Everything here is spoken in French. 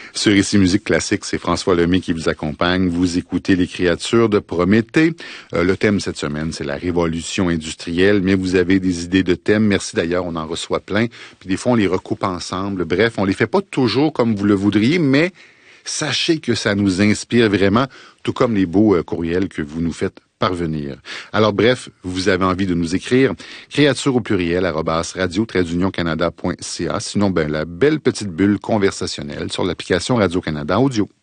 Sur Ici Musique Classique, c'est François Lemay qui vous accompagne. Vous écoutez Les Créatures de Prométhée. Le thème cette semaine, c'est la révolution industrielle, mais vous avez des idées de thèmes. Merci d'ailleurs, on en reçoit plein. Puis des fois, on les recoupe ensemble. Bref, on les fait pas toujours comme vous le voudriez, mais sachez que ça nous inspire vraiment, tout comme les beaux courriels que vous nous faites parvenir. Alors bref, vous avez envie de nous écrire, créature au pluriel, @radio-canada.ca. Sinon, la belle petite bulle conversationnelle sur l'application Radio-Canada Audio.